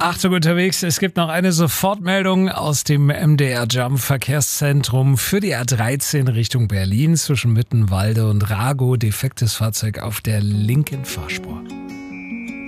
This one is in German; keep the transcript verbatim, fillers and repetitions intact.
Achtung unterwegs, es gibt noch eine Sofortmeldung aus dem M D R Jump Verkehrszentrum für die A dreizehn Richtung Berlin zwischen Mittenwalde und Rago. Defektes Fahrzeug auf der linken Fahrspur.